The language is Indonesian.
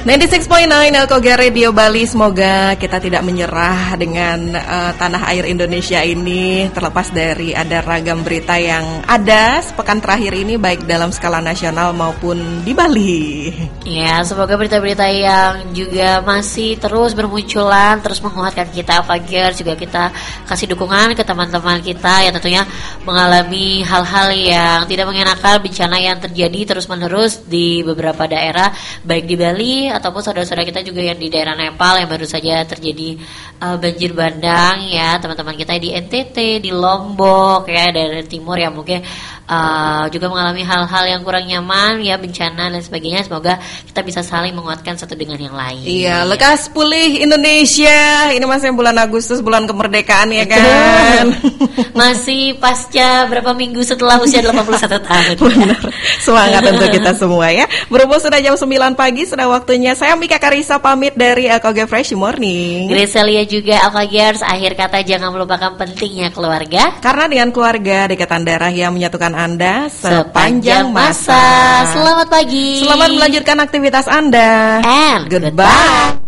96.9 Elkoga Radio Bali. Semoga kita tidak menyerah dengan tanah air Indonesia ini, terlepas dari ada ragam berita yang ada sepekan terakhir ini, baik dalam skala nasional maupun di Bali. Ya, semoga berita-berita yang juga masih terus bermunculan, terus menguatkan kita, agar juga kita kasih dukungan ke teman-teman kita yang tentunya mengalami hal-hal yang tidak mengenakan, bencana yang terjadi terus-menerus di beberapa daerah, baik di Bali ataupun saudara-saudara kita juga yang di daerah Nepal yang baru saja terjadi banjir bandang ya, teman-teman kita di NTT, di Lombok ya, daerah timur yang mungkin juga mengalami hal-hal yang kurang nyaman ya, bencana dan sebagainya. Semoga kita bisa saling menguatkan satu dengan yang lain. Iya, lekas pulih Indonesia. Ini masih bulan Agustus, bulan kemerdekaan ya kan. Masih pasca berapa minggu setelah usia 81 tahun. Benar. Semangat untuk kita semua ya. Berhubung sudah jam 9 pagi, sudah waktunya saya Mika Karisa pamit dari Elkoga Fresh Morning. Greselia juga Elkogers, akhir kata jangan melupakan pentingnya keluarga. Karena dengan keluarga, dekatan darah yang menyatukan Anda sepanjang masa. Selamat pagi. Selamat melanjutkan aktivitas Anda. And goodbye.